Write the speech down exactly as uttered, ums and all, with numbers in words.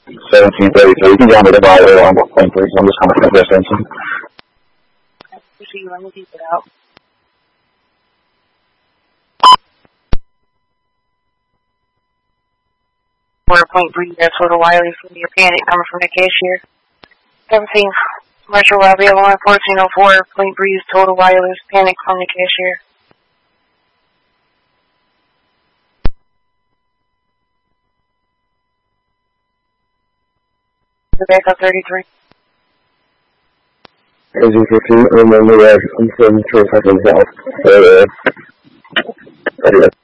seventeen thirty-three. You can get on the divider on point three. I'm just coming from this engine. See, let me keep it out. Four point three, that's total wireless from your panic number from the cashier. Seventeen, Marshall Robbie, alarm fourteen oh four, point three is total wireless panic from the cashier. The backup thirty-three. As you can see, I'm on the way. I'm from twenty seconds out. Uh, anyway.